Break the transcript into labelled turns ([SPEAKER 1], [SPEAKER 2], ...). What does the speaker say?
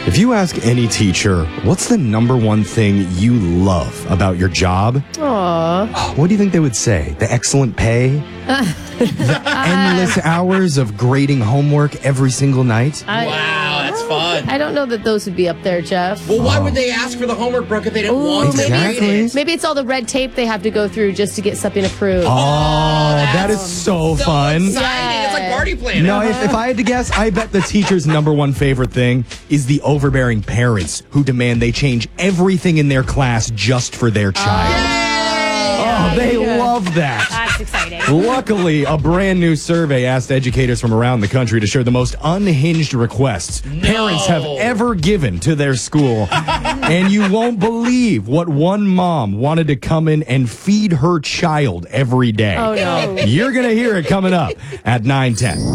[SPEAKER 1] If you ask any teacher, what's the number one thing you love about your job?
[SPEAKER 2] Aww.
[SPEAKER 1] What do you think they would say? The excellent pay? The endless hours of grading homework every single night?
[SPEAKER 3] Wow, that's fun.
[SPEAKER 2] I don't know that those would be up there, Jeff.
[SPEAKER 3] Well, why would they ask for the homework, Brooke, if they didn't want to
[SPEAKER 1] Exactly.
[SPEAKER 3] grade it?
[SPEAKER 2] Maybe it's all the red tape they have to go through just to get something approved.
[SPEAKER 1] Oh, that is so fun.
[SPEAKER 3] Exciting. It's like party planning.
[SPEAKER 1] No, if I had to guess, I bet the teacher's number one favorite thing is the overbearing parents who demand they change everything in their class just for their child. Oh, they love that.
[SPEAKER 4] That's exciting.
[SPEAKER 1] Luckily, a brand new survey asked educators from around the country to share the most unhinged requests parents have ever given to their school. And you won't believe what one mom wanted to come in and feed her child every day.
[SPEAKER 2] Oh, no.
[SPEAKER 1] You're going to hear it coming up at 9:10.